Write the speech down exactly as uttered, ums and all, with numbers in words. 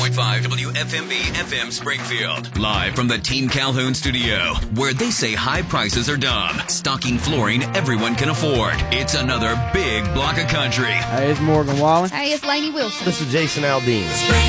point five W F M B F M Springfield. Live from the Team Calhoun studio, where they say high prices are dumb. Stocking flooring everyone can afford. It's another big block of country. Hey, it's Morgan Wallen. Hey, it's Lainey Wilson. This is Jason Aldean.